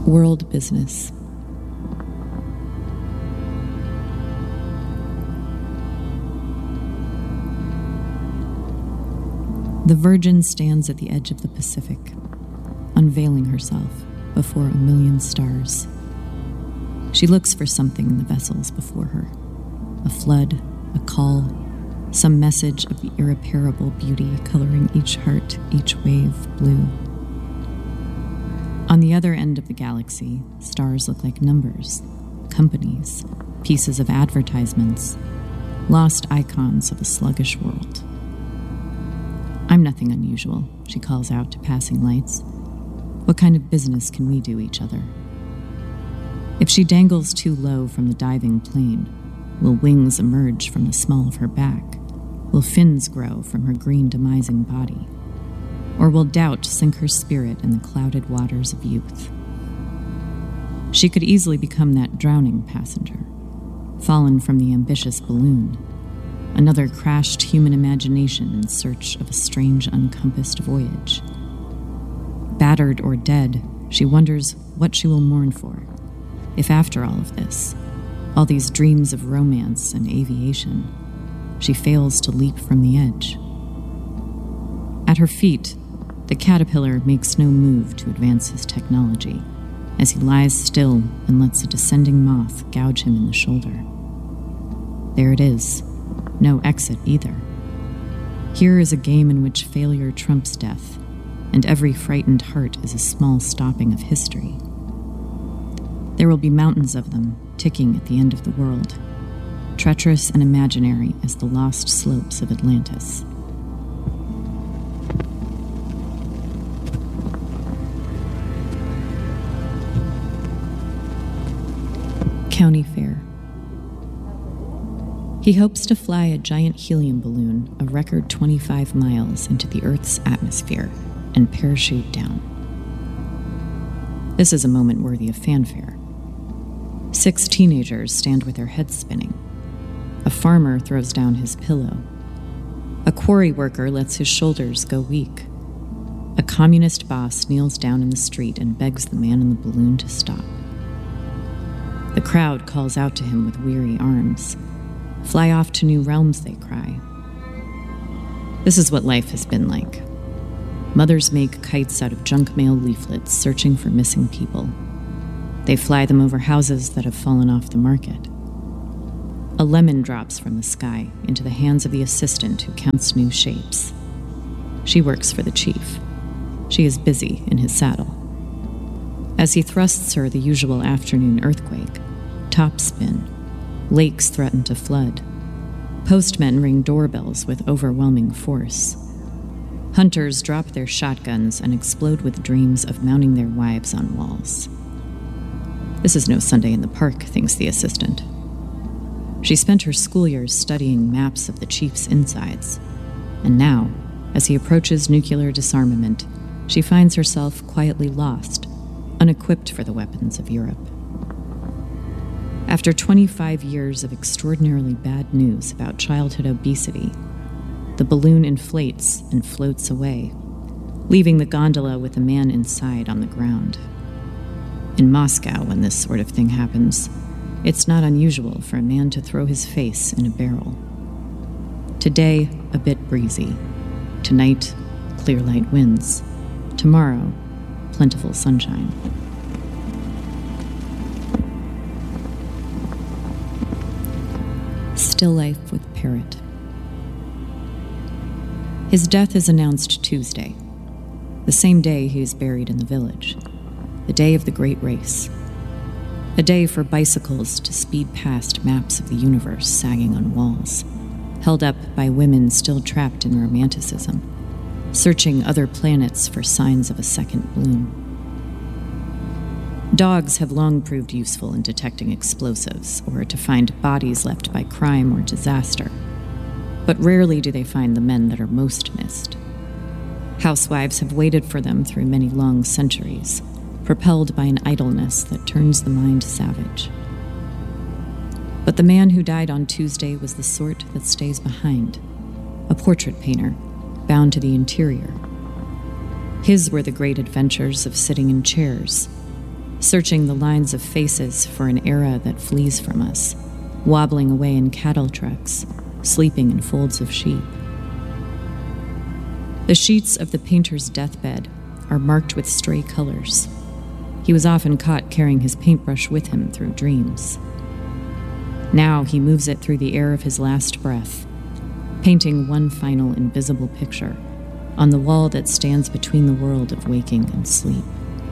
World business. The Virgin stands at the edge of the Pacific, unveiling herself before a million stars. She looks for something in the vessels before her, a flood, a call, some message of the irreparable beauty coloring each heart, each wave blue. On the other end of the galaxy, stars look like numbers, companies, pieces of advertisements, lost icons of a sluggish world. I'm nothing unusual, she calls out to passing lights. What kind of business can we do each other? If she dangles too low from the diving plane, will wings emerge from the small of her back? Will fins grow from her green demising body? Or will doubt sink her spirit in the clouded waters of youth? She could easily become that drowning passenger, fallen from the ambitious balloon, another crashed human imagination in search of a strange, uncompassed voyage. Battered or dead, she wonders what she will mourn for, if after all of this, all these dreams of romance and aviation, she fails to leap from the edge. At her feet, the caterpillar makes no move to advance his technology, as he lies still and lets a descending moth gouge him in the shoulder. There it is. No exit either. Here is a game in which failure trumps death, and every frightened heart is a small stopping of history. There will be mountains of them, ticking at the end of the world, treacherous and imaginary as the lost slopes of Atlantis. County Fair. He hopes to fly a giant helium balloon a record 25 miles into the Earth's atmosphere and parachute down. This is a moment worthy of fanfare. 6 teenagers stand with their heads spinning. A farmer throws down his pillow. A quarry worker lets his shoulders go weak. A communist boss kneels down in the street and begs the man in the balloon to stop. The crowd calls out to him with weary arms. Fly off to new realms, they cry. This is what life has been like. Mothers make kites out of junk mail leaflets searching for missing people. They fly them over houses that have fallen off the market. A lemon drops from the sky into the hands of the assistant who counts new shapes. She works for the chief. She is busy in his saddle. As he thrusts her the usual afternoon earthquake, topspin, lakes threaten to flood. Postmen ring doorbells with overwhelming force. Hunters drop their shotguns and explode with dreams of mounting their wives on walls. This is no Sunday in the park, thinks the assistant. She spent her school years studying maps of the chief's insides, and now, as he approaches nuclear disarmament, she finds herself quietly lost, unequipped for the weapons of Europe. After 25 years of extraordinarily bad news about childhood obesity, the balloon inflates and floats away, leaving the gondola with a man inside on the ground. In Moscow, when this sort of thing happens, it's not unusual for a man to throw his face in a barrel. Today, a bit breezy. Tonight, clear light winds. Tomorrow, plentiful sunshine. Still life with Parrot. His death is announced Tuesday, the same day he is buried in the village, the day of the great race, a day for bicycles to speed past maps of the universe sagging on walls, held up by women still trapped in romanticism, searching other planets for signs of a second bloom. Dogs have long proved useful in detecting explosives or to find bodies left by crime or disaster, but rarely do they find the men that are most missed. Housewives have waited for them through many long centuries, propelled by an idleness that turns the mind savage. But the man who died on Tuesday was the sort that stays behind, a portrait painter, bound to the interior. His were the great adventures of sitting in chairs, searching the lines of faces for an era that flees from us, wobbling away in cattle trucks, sleeping in folds of sheep. The sheets of the painter's deathbed are marked with stray colors. He was often caught carrying his paintbrush with him through dreams. Now he moves it through the air of his last breath, painting one final invisible picture on the wall that stands between the world of waking and sleep.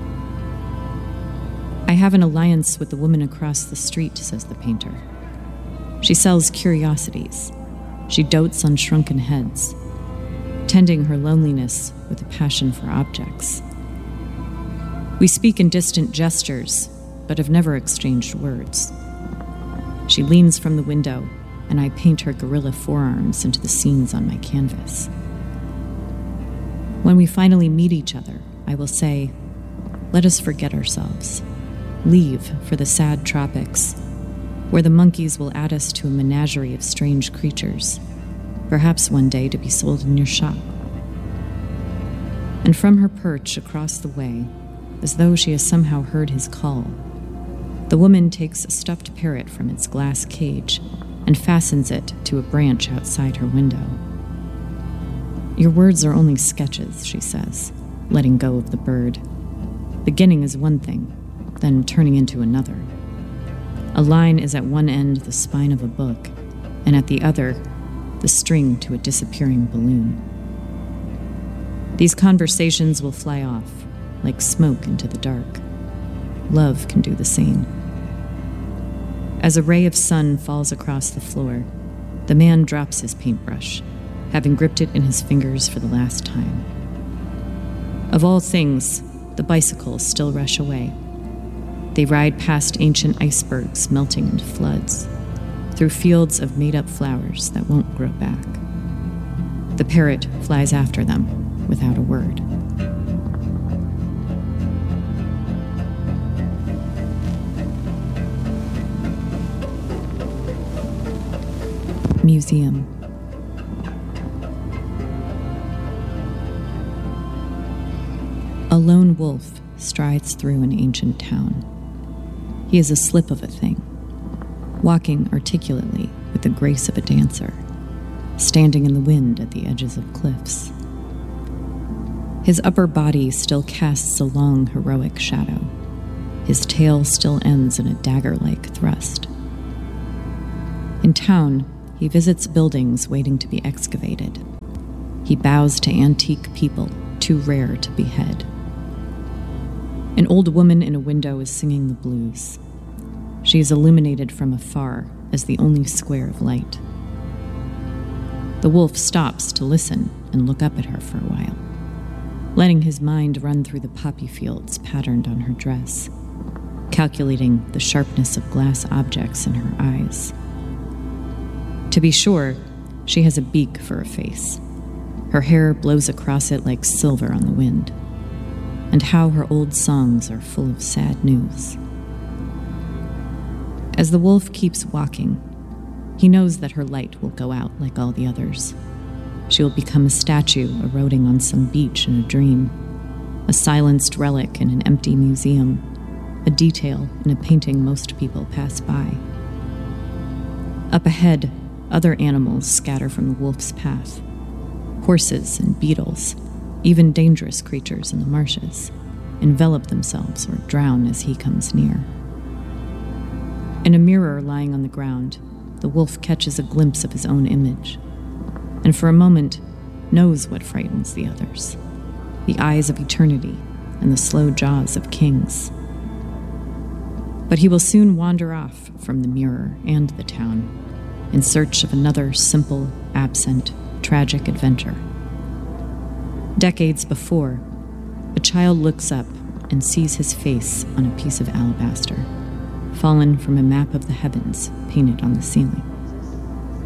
I have an alliance with the woman across the street, says the painter. She sells curiosities. She dotes on shrunken heads, tending her loneliness with a passion for objects. We speak in distant gestures, but have never exchanged words. She leans from the window, and I paint her gorilla forearms into the scenes on my canvas. When we finally meet each other, I will say, let us forget ourselves. Leave for the sad tropics, where the monkeys will add us to a menagerie of strange creatures, perhaps one day to be sold in your shop. And from her perch across the way, as though she has somehow heard his call, the woman takes a stuffed parrot from its glass cage and fastens it to a branch outside her window. Your words are only sketches, she says, letting go of the bird. Beginning is one thing, then turning into another. A line is at one end the spine of a book, and at the other, the string to a disappearing balloon. These conversations will fly off, like smoke into the dark. Love can do the same. As a ray of sun falls across the floor, the man drops his paintbrush, having gripped it in his fingers for the last time. Of all things, the bicycles still rush away. They ride past ancient icebergs melting into floods, through fields of made-up flowers that won't grow back. The parrot flies after them without a word. Museum. A lone wolf strides through an ancient town. He is a slip of a thing, walking articulately with the grace of a dancer, standing in the wind at the edges of cliffs. His upper body still casts a long, heroic shadow. His tail still ends in a dagger-like thrust. In town, he visits buildings waiting to be excavated. He bows to antique people too rare to behead. An old woman in a window is singing the blues. She is illuminated from afar as the only square of light. The wolf stops to listen and look up at her for a while, letting his mind run through the poppy fields patterned on her dress, calculating the sharpness of glass objects in her eyes. To be sure, she has a beak for a face. Her hair blows across it like silver on the wind. And how her old songs are full of sad news. As the wolf keeps walking, he knows that her light will go out like all the others. She will become a statue eroding on some beach in a dream, a silenced relic in an empty museum, a detail in a painting most people pass by. Up ahead, other animals scatter from the wolf's path. Horses and beetles, even dangerous creatures in the marshes, envelop themselves or drown as he comes near. In a mirror lying on the ground, the wolf catches a glimpse of his own image, and for a moment knows what frightens the others, the eyes of eternity and the slow jaws of kings. But he will soon wander off from the mirror and the town in search of another simple, absent, tragic adventure. Decades before, a child looks up and sees his face on a piece of alabaster, fallen from a map of the heavens painted on the ceiling.